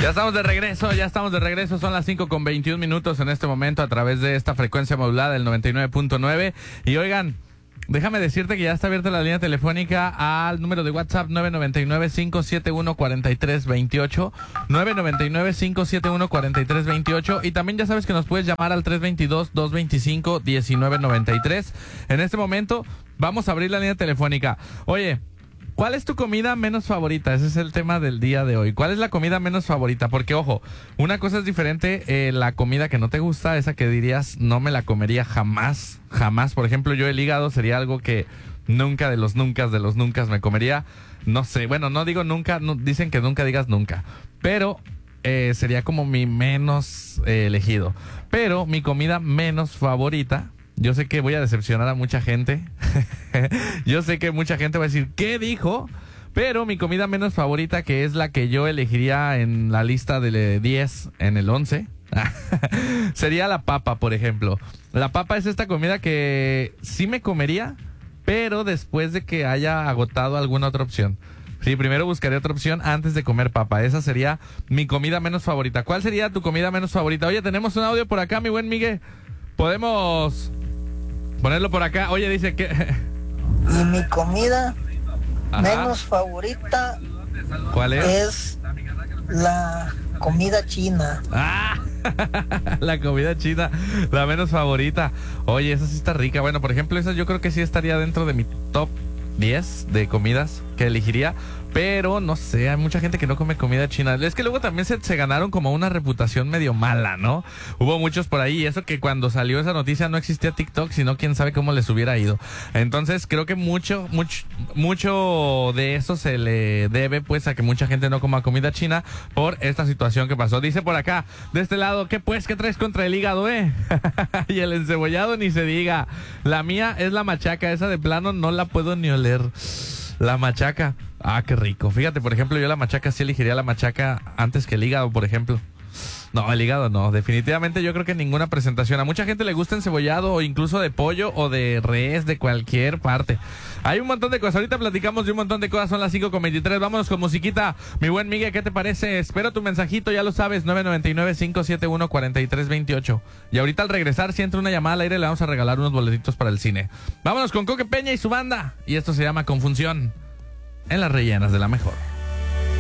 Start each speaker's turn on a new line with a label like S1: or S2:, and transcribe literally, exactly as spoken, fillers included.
S1: Ya estamos de regreso, ya estamos de regreso. Son las cinco con veintiún minutos en este momento a través de esta frecuencia modulada del noventa y nueve punto nueve. Y oigan, déjame decirte que ya está abierta la línea telefónica al número de WhatsApp nueve nueve nueve, cinco siete uno, cuatro tres dos ocho, nueve nueve nueve, cinco siete uno, cuatro tres dos ocho, y también ya sabes que nos puedes llamar al tres dos dos, dos dos cinco, uno nueve nueve tres. En este momento vamos a abrir la línea telefónica. Oye, ¿cuál es tu comida menos favorita? Ese es el tema del día de hoy. ¿Cuál es la comida menos favorita? Porque, ojo, una cosa es diferente, eh, la comida que no te gusta, esa que dirías no me la comería jamás, jamás. Por ejemplo, yo el hígado sería algo que nunca de los nunca de los nunca me comería. No sé, bueno, no digo nunca, no, dicen que nunca digas nunca, pero eh, sería como mi menos eh, elegido. Pero mi comida menos favorita, yo sé que voy a decepcionar a mucha gente. Yo sé que mucha gente va a decir, ¿qué dijo? Pero mi comida menos favorita, que es la que yo elegiría en la lista de diez, en el once, sería la papa, por ejemplo. La papa es esta comida que sí me comería, pero después de que haya agotado alguna otra opción. Sí, primero buscaré otra opción antes de comer papa. Esa sería mi comida menos favorita. ¿Cuál sería tu comida menos favorita? Oye, tenemos un audio por acá, mi buen Miguel. Podemos ponerlo por acá. Oye, dice que...
S2: Y mi comida
S1: Ajá.
S2: menos favorita,
S1: ¿cuál es?
S2: es la comida china.
S1: Ah, la comida china, la menos favorita. Oye, esa sí está rica. Bueno, por ejemplo, esa yo creo que sí estaría dentro de mi top diez de comidas que elegiría. Pero no sé, hay mucha gente que no come comida china. Es que luego también se, se ganaron como una reputación medio mala, ¿no? Hubo muchos por ahí, y eso que cuando salió esa noticia no existía TikTok, sino quién sabe cómo les hubiera ido. Entonces creo que mucho, mucho, mucho de eso se le debe pues a que mucha gente no coma comida china por esta situación que pasó. Dice por acá, de este lado, ¿qué pues? ¿Qué traes contra el hígado, eh? Y el encebollado ni se diga. La mía es la machaca, esa de plano no la puedo ni oler. La machaca. Ah, qué rico. Fíjate, por ejemplo, yo la machaca sí elegiría la machaca antes que el hígado, por ejemplo. No, el hígado no. Definitivamente yo creo que ninguna presentación. A mucha gente le gusta encebollado o incluso de pollo o de res, de cualquier parte. Hay un montón de cosas. Ahorita platicamos de un montón de cosas. Son las cinco con veintitrés. Vámonos con musiquita. Mi buen Miguel, ¿qué te parece? Espero tu mensajito, ya lo sabes. nueve nueve nueve, cinco siete uno, cuatro tres dos ocho. Y ahorita al regresar, si entra una llamada al aire, le vamos a regalar unos boletitos para el cine. Vámonos con Coque Peña y su banda. Y esto se llama Confusión en las rellenas de la mejor.